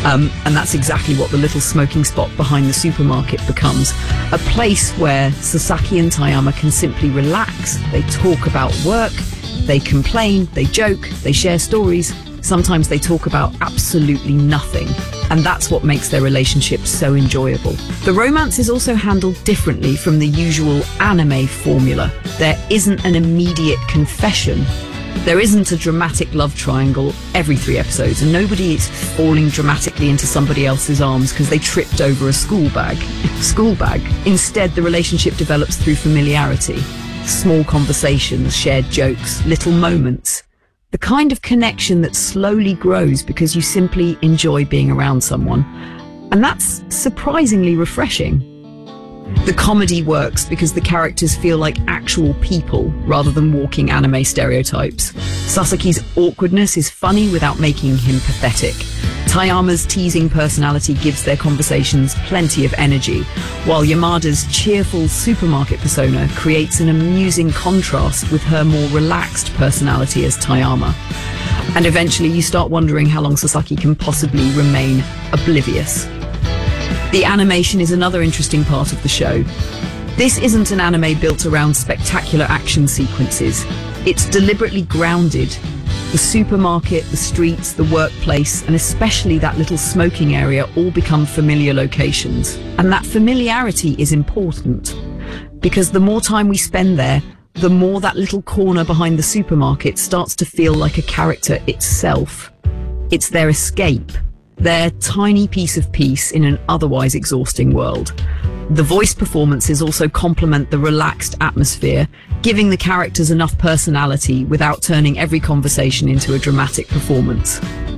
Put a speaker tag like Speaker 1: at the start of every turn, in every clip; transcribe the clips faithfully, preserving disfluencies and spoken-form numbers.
Speaker 1: Um, and that's exactly what the little smoking spot behind the supermarket becomes. A place where Sasaki and Taeyama can simply relax. They talk about work, they complain, they joke, they share stories. Sometimes they talk about absolutely nothing. And that's what makes their relationship so enjoyable. The romance is also handled differently from the usual anime formula. There isn't an immediate confession. There isn't a dramatic love triangle every three episodes, and nobody is falling dramatically into somebody else's arms because they tripped over a school bag. School bag. Instead, the relationship develops through familiarity. Small conversations, shared jokes, little moments. The kind of connection that slowly grows because you simply enjoy being around someone. And that's surprisingly refreshing. The comedy works because the characters feel like actual people rather than walking anime stereotypes. Sasaki's awkwardness is funny without making him pathetic. Taeyama's teasing personality gives their conversations plenty of energy, while Yamada's cheerful supermarket persona creates an amusing contrast with her more relaxed personality as Taeyama. And eventually you start wondering how long Sasaki can possibly remain oblivious. The animation is another interesting part of the show. This isn't an anime built around spectacular action sequences. It's deliberately grounded. The supermarket, the streets, the workplace, and especially that little smoking area all become familiar locations. And that familiarity is important, because the more time we spend there, the more that little corner behind the supermarket starts to feel like a character itself. It's their escape. Their tiny piece of peace in an otherwise exhausting world. The voice performances also complement the relaxed atmosphere, giving the characters enough personality without turning every conversation into a dramatic performance.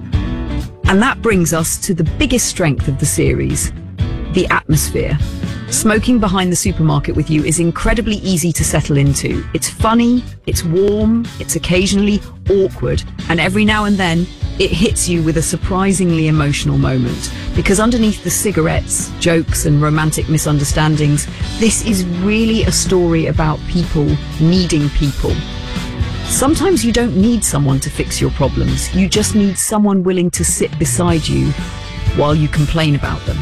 Speaker 1: And that brings us to the biggest strength of the series, the atmosphere. Smoking behind the supermarket with you is incredibly easy to settle into. It's funny, it's warm, it's occasionally awkward, and every now and then it hits you with a surprisingly emotional moment. Because underneath the cigarettes, jokes, and romantic misunderstandings, this is really a story about people needing people. Sometimes you don't need someone to fix your problems. You just need someone willing to sit beside you while you complain about them.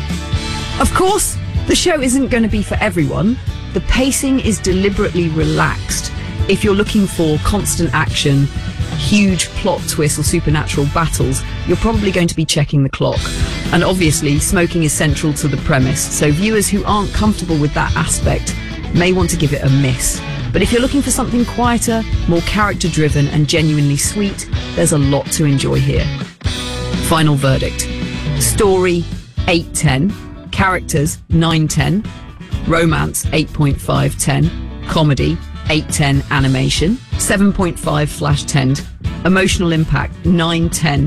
Speaker 1: Of course, the show isn't going to be for everyone. The pacing is deliberately relaxed. If you're looking for constant action, huge plot twists or supernatural battles, you're probably going to be checking the clock. And obviously, smoking is central to the premise, so viewers who aren't comfortable with that aspect may want to give it a miss. But if you're looking for something quieter, more character-driven and genuinely sweet, there's a lot to enjoy here. Final verdict. Story, eight ten. Characters, nine ten. Romance, eight point five ten. Comedy, eight ten. Animation, seven point five slash ten. Emotional impact, nine ten.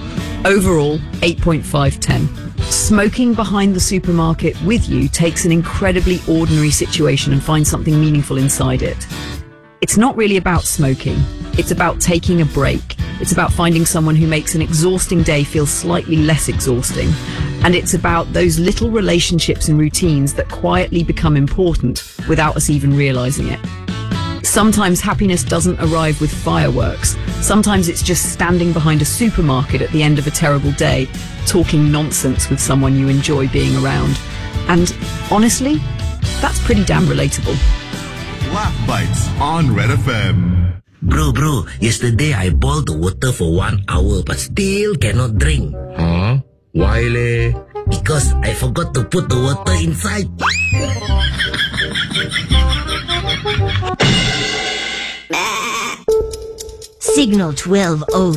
Speaker 1: Overall, eight point five ten. Smoking behind the supermarket with you takes an incredibly ordinary situation and finds something meaningful inside it. It's not really about smoking. It's about taking a break. It's about finding someone who makes an exhausting day feel slightly less exhausting. And it's about those little relationships and routines that quietly become important without us even realizing it. Sometimes happiness doesn't arrive with fireworks. Sometimes it's just standing behind a supermarket at the end of a terrible day, talking nonsense with someone you enjoy being around. And honestly, that's pretty damn relatable.
Speaker 2: Laugh Bites on Red F M.
Speaker 3: Bro, bro, yesterday I boiled the water for one hour but still cannot drink.
Speaker 4: Huh? Why leh?
Speaker 3: Because I forgot to put the water inside.
Speaker 5: Signal twelve oh